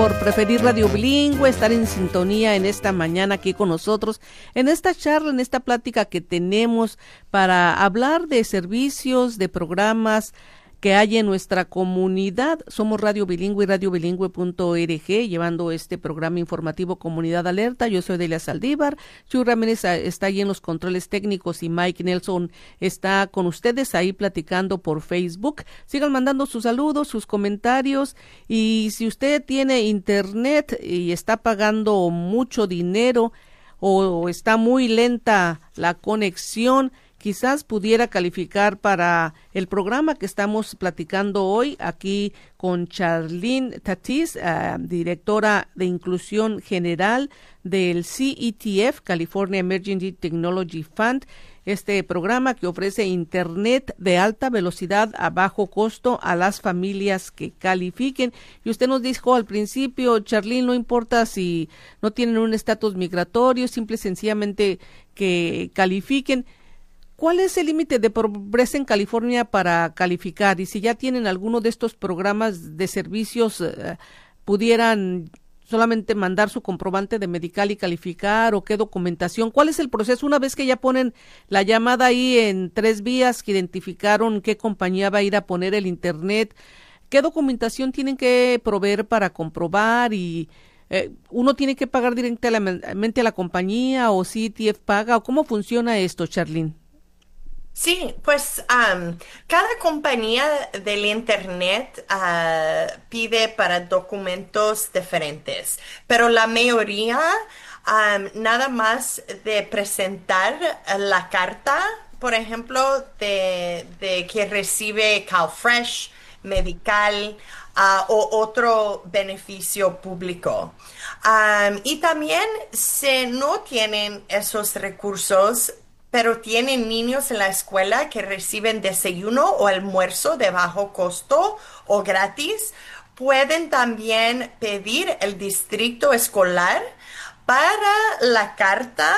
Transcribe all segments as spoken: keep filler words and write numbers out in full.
por preferir Radio Bilingüe, estar en sintonía en esta mañana aquí con nosotros, en esta charla, en esta plática que tenemos para hablar de servicios, de programas que hay en nuestra comunidad. Somos Radio Bilingüe y radio bilingüe punto org, llevando este programa informativo Comunidad Alerta. Yo soy Delia Saldívar, Chuy Ramírez está ahí en los controles técnicos y Mike Nelson está con ustedes ahí platicando por Facebook. Sigan mandando sus saludos, sus comentarios, y si usted tiene internet y está pagando mucho dinero o está muy lenta la conexión, quizás pudiera calificar para el programa que estamos platicando hoy aquí con Charlene Tatis, uh, directora de Inclusión General del C E T F, California Emergency Technology Fund, este programa que ofrece internet de alta velocidad a bajo costo a las familias que califiquen. Y usted nos dijo al principio, Charlene, no importa si no tienen un estatus migratorio, simple y sencillamente que califiquen. ¿Cuál es el límite de pobreza en California para calificar? Y si ya tienen alguno de estos programas de servicios, eh, pudieran solamente mandar su comprobante de medical y calificar, o qué documentación. ¿Cuál es el proceso una vez que ya ponen la llamada ahí en tres vías que identificaron qué compañía va a ir a poner el internet? ¿Qué documentación tienen que proveer para comprobar? Y eh, uno tiene que pagar directamente a la compañía, o C E T F paga, o cómo funciona esto, Charlene? Sí, pues um, cada compañía del internet uh, pide para documentos diferentes, pero la mayoría um, nada más de presentar la carta, por ejemplo, de, de que recibe CalFresh, medical uh, o otro beneficio público. Um, y también si no tienen esos recursos, pero tienen niños en la escuela que reciben desayuno o almuerzo de bajo costo o gratis, pueden también pedir el distrito escolar para la carta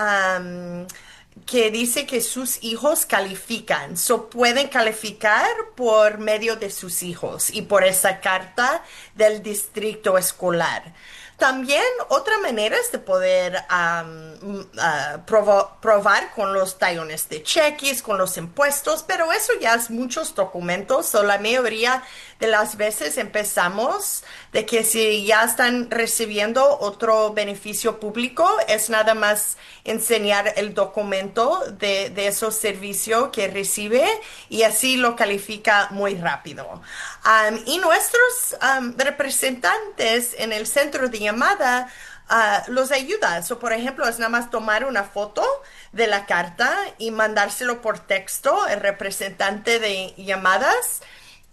um, que dice que sus hijos califican. So pueden calificar por medio de sus hijos y por esa carta del distrito escolar. También otra manera es de poder um, uh, provo- probar con los tallones de cheques, con los impuestos, pero eso ya es muchos documentos. So la mayoría de las veces empezamos de que si ya están recibiendo otro beneficio público, es nada más enseñar el documento de, de esos servicios que recibe, y así lo califica muy rápido. Um, y nuestros um, representantes en el centro de llamada uh, los ayudan. So, por ejemplo, es nada más tomar una foto de la carta y mandárselo por texto al representante de llamadas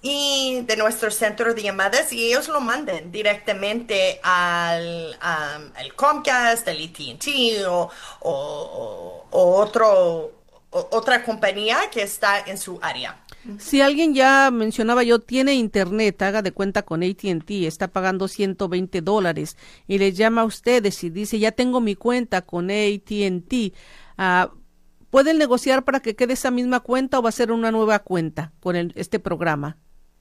y de nuestro centro de llamadas, y ellos lo manden directamente al, um, al Comcast, al A T and T o, o, o otro, o, otra compañía que está en su área. Si alguien, ya mencionaba yo, tiene internet, haga de cuenta con A T and T, está pagando ciento veinte dólares y les llama a ustedes y dice, ya tengo mi cuenta con A T and T, uh, ¿pueden negociar para que quede esa misma cuenta o va a ser una nueva cuenta con el, este programa?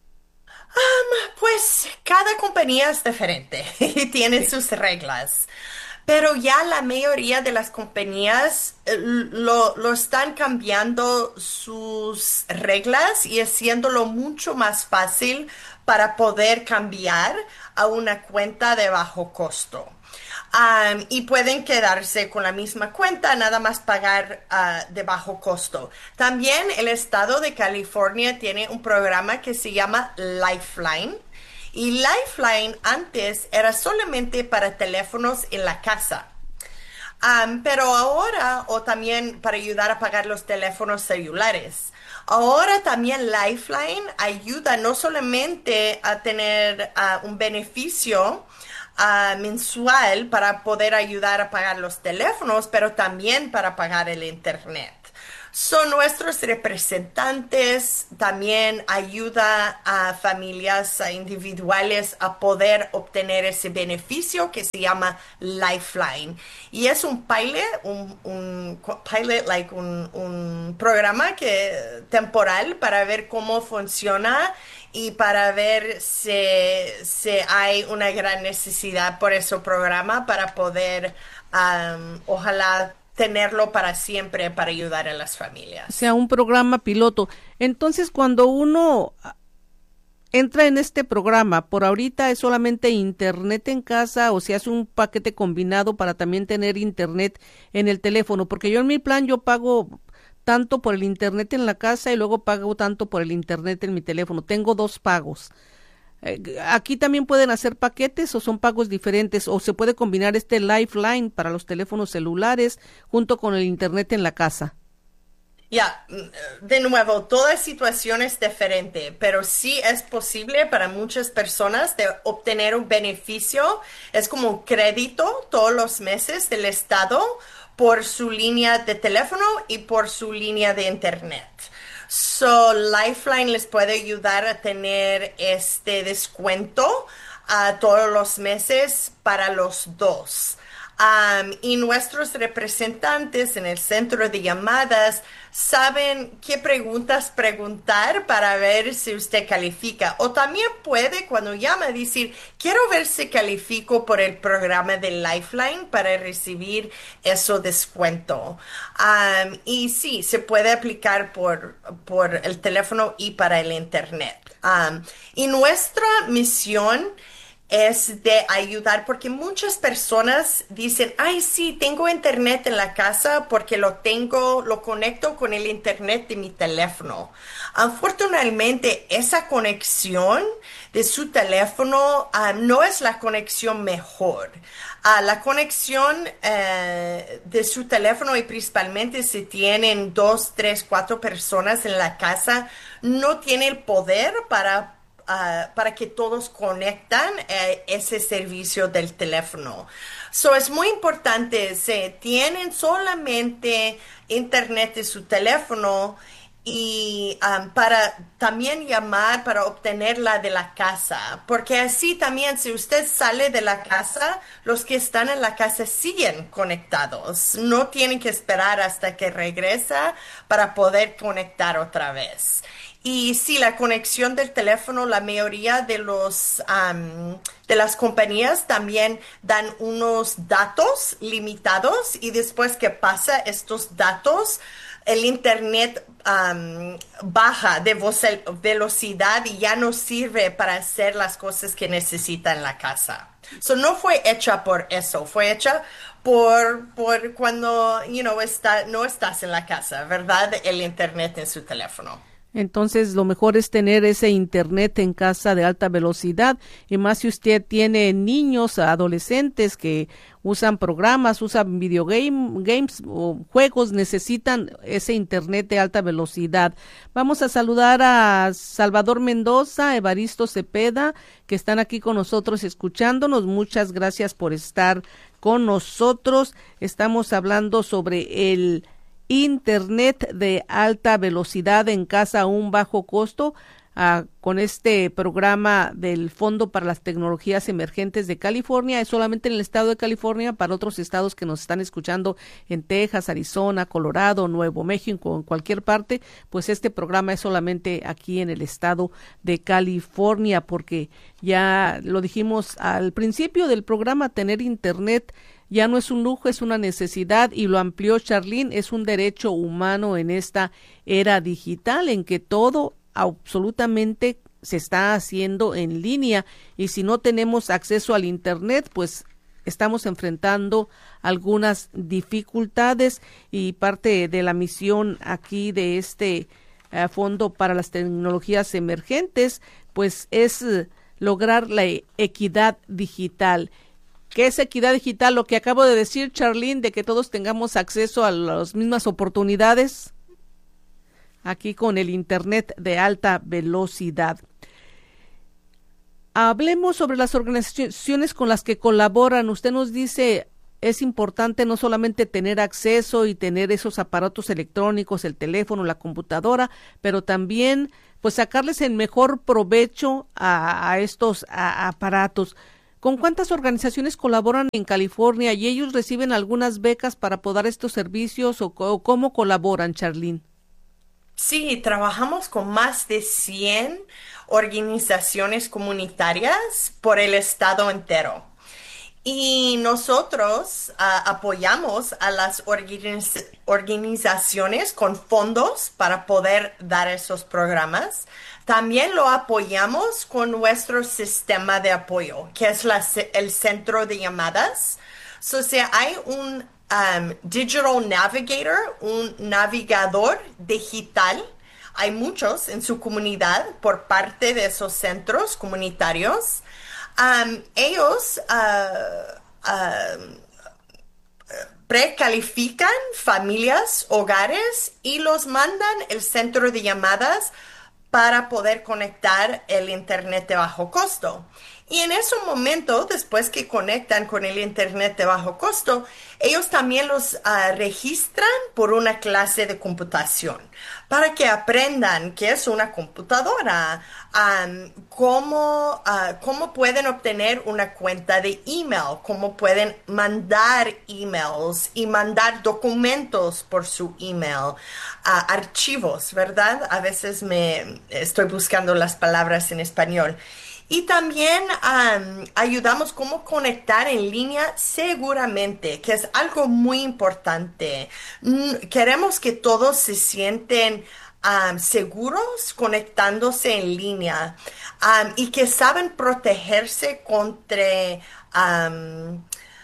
Um, pues cada compañía es diferente y tiene sí. sus reglas. Pero ya la mayoría de las compañías eh, lo, lo están cambiando sus reglas y haciéndolo mucho más fácil para poder cambiar a una cuenta de bajo costo. Um, y pueden quedarse con la misma cuenta, nada más pagar uh, de bajo costo. También el estado de California tiene un programa que se llama Lifeline. Y Lifeline antes era solamente para teléfonos en la casa. Um, pero ahora, o también para ayudar a pagar los teléfonos celulares. Ahora también Lifeline ayuda no solamente a tener uh, un beneficio uh, mensual para poder ayudar a pagar los teléfonos, pero también para pagar el internet. Son nuestros representantes, también ayuda a familias a individuales a poder obtener ese beneficio que se llama Lifeline. Y es un pilot, un, un pilot, like un, un programa que, temporal para ver cómo funciona y para ver si, si hay una gran necesidad por ese programa para poder, um, ojalá, tenerlo para siempre para ayudar a las familias. Sea un programa piloto. Entonces, cuando uno entra en este programa, por ahorita es solamente internet en casa o se hace un paquete combinado para también tener internet en el teléfono, porque yo en mi plan yo pago tanto por el internet en la casa y luego pago tanto por el internet en mi teléfono. Tengo dos pagos. Eh, ¿Aquí también pueden hacer paquetes o son pagos diferentes? ¿O se puede combinar este Lifeline para los teléfonos celulares junto con el internet en la casa? Ya, yeah, de nuevo, toda situación es diferente, pero sí es posible para muchas personas de obtener un beneficio. Es como un crédito todos los meses del Estado por su línea de teléfono y por su línea de internet. So, Lifeline les puede ayudar a tener este descuento uh, todos los meses para los dos. Um, y nuestros representantes en el centro de llamadas saben qué preguntas preguntar para ver si usted califica. O también puede, cuando llama, decir, quiero ver si califico por el programa de Lifeline para recibir ese descuento. Um, y sí, se puede aplicar por, por el teléfono y para el internet. Um, y nuestra misión es de ayudar, porque muchas personas dicen, ay, sí, tengo internet en la casa porque lo tengo, lo conecto con el internet de mi teléfono. Afortunadamente, esa conexión de su teléfono uh, no es la conexión mejor. Uh, la conexión uh, de su teléfono, y principalmente si tienen dos, tres, cuatro personas en la casa, no tiene el poder para Uh, para que todos conectan uh, ese servicio del teléfono. So, es muy importante, si tienen solamente internet de su teléfono y um, para también llamar para obtenerla de la casa, porque así también si usted sale de la casa, los que están en la casa siguen conectados, no tienen que esperar hasta que regresa para poder conectar otra vez. Y sí, la conexión del teléfono, la mayoría de los um, de las compañías también dan unos datos limitados y después que pasa estos datos, el internet um, baja de velocidad y ya no sirve para hacer las cosas que necesita en la casa. So, no fue hecha por eso, fue hecha por, por cuando, you know, está, no estás en la casa, ¿verdad? El internet en su teléfono. Entonces, lo mejor es tener ese internet en casa de alta velocidad, y más si usted tiene niños, adolescentes que usan programas, usan videogame, games o juegos, necesitan ese internet de alta velocidad. Vamos a saludar a Salvador Mendoza, Evaristo Cepeda, que están aquí con nosotros escuchándonos. Muchas gracias por estar con nosotros. Estamos hablando sobre el internet de alta velocidad en casa a un bajo costo, uh, con este programa del Fondo para las Tecnologías Emergentes de California. Es solamente en el estado de California. Para otros estados que nos están escuchando en Texas, Arizona, Colorado, Nuevo México, en cualquier parte, pues este programa es solamente aquí en el estado de California, porque ya lo dijimos al principio del programa, tener internet ya no es un lujo, es una necesidad, y lo amplió Charlene, es un derecho humano en esta era digital en que todo absolutamente se está haciendo en línea, y si no tenemos acceso al internet, pues estamos enfrentando algunas dificultades, y parte de la misión aquí de este uh, Fondo para las Tecnologías Emergentes, pues es uh, lograr la equidad digital. ¿Qué es equidad digital? Lo que acabo de decir, Charlene, de que todos tengamos acceso a las mismas oportunidades aquí con el internet de alta velocidad. Hablemos sobre las organizaciones con las que colaboran. Usted nos dice, es importante no solamente tener acceso y tener esos aparatos electrónicos, el teléfono, la computadora, pero también pues sacarles el mejor provecho a, a estos a, aparatos. ¿Con cuántas organizaciones colaboran en California y ellos reciben algunas becas para poder dar estos servicios o, o cómo colaboran, Charlene? Sí, trabajamos con más de cien organizaciones comunitarias por el estado entero. Y nosotros ah, apoyamos a las organiz- organizaciones con fondos para poder dar esos programas. También lo apoyamos con nuestro sistema de apoyo, que es la ce- el centro de llamadas. So, o sea, hay un um, Digital Navigator, un navegador digital. Hay muchos en su comunidad por parte de esos centros comunitarios. Um, ellos uh, uh, precalifican familias, hogares y los mandan al centro de llamadas para poder conectar el internet de bajo costo. Y en ese momento, después que conectan con el internet de bajo costo, ellos también los uh, registran por una clase de computación para que aprendan qué es una computadora, um, cómo, uh, cómo pueden obtener una cuenta de email, cómo pueden mandar emails y mandar documentos por su email, uh, archivos, ¿verdad? A veces me estoy buscando las palabras en español. Y también um, ayudamos cómo conectar en línea seguramente, que es algo muy importante. Mm, queremos que todos se sienten um, seguros conectándose en línea um, y que saben protegerse contra, um,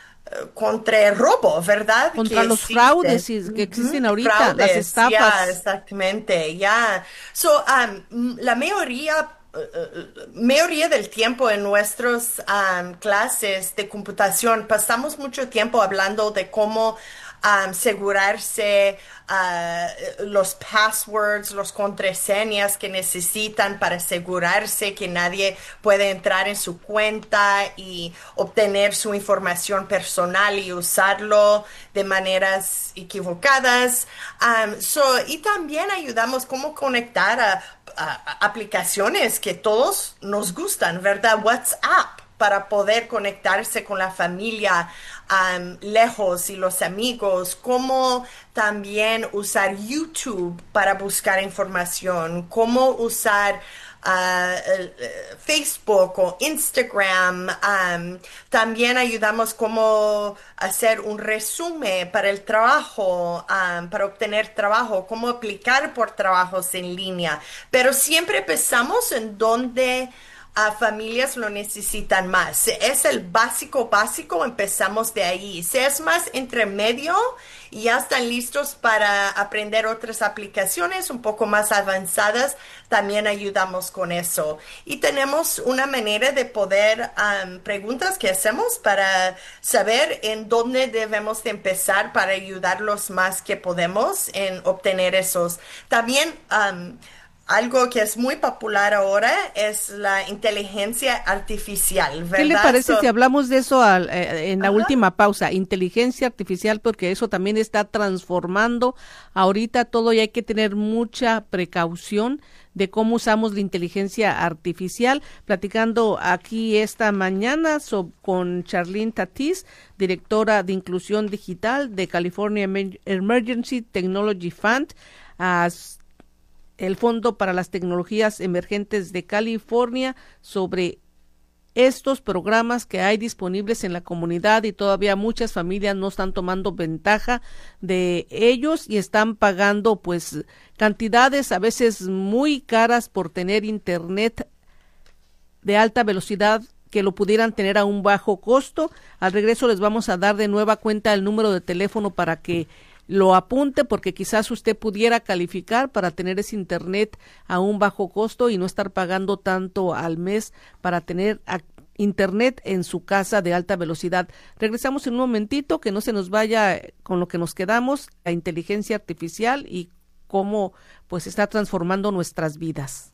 contra el robo, ¿verdad? Contra Que los existe. fraudes y- que existen Ujú, ahorita, fraudes, las estafas. ya, exactamente, ya. So, um, la mayoría uh, mayoría del tiempo en nuestras um, clases de computación pasamos mucho tiempo hablando de cómo um, asegurarse uh, los passwords, los contraseñas que necesitan para asegurarse que nadie puede entrar en su cuenta y obtener su información personal y usarlo de maneras equivocadas. Um, so, y también ayudamos cómo conectar a Uh, aplicaciones que todos nos gustan, ¿verdad? WhatsApp para poder conectarse con la familia um, lejos y los amigos, cómo también usar YouTube para buscar información, cómo usar Uh, uh, Facebook o Instagram. Um, también ayudamos cómo hacer un resumen para el trabajo, um, para obtener trabajo, cómo aplicar por trabajos en línea. Pero siempre pensamos en dónde a familias lo necesitan más. Si es el básico, básico, empezamos de ahí. Si es más entre medio y ya están listos para aprender otras aplicaciones un poco más avanzadas, también ayudamos con eso. Y tenemos una manera de poder, um, preguntas que hacemos para saber en dónde debemos de empezar para ayudarlos más que podemos en obtener esos. También, um, algo que es muy popular ahora es la inteligencia artificial, ¿verdad? ¿Qué le parece So- si hablamos de eso al- eh, en la Ajá. última pausa? Inteligencia artificial, porque eso también está transformando ahorita todo y hay que tener mucha precaución de cómo usamos la inteligencia artificial. Platicando aquí esta mañana so- con Charlene Tatis, directora de Inclusión Digital de California Emer- Emergency Technology Fund, a el Fondo para las Tecnologías Emergentes de California, sobre estos programas que hay disponibles en la comunidad y todavía muchas familias no están tomando ventaja de ellos y están pagando pues cantidades a veces muy caras por tener internet de alta velocidad que lo pudieran tener a un bajo costo. Al regreso les vamos a dar de nueva cuenta el número de teléfono para que lo apunte, porque quizás usted pudiera calificar para tener ese internet a un bajo costo y no estar pagando tanto al mes para tener internet en su casa de alta velocidad. Regresamos en un momentito, que no se nos vaya con lo que nos quedamos, la inteligencia artificial y cómo pues está transformando nuestras vidas.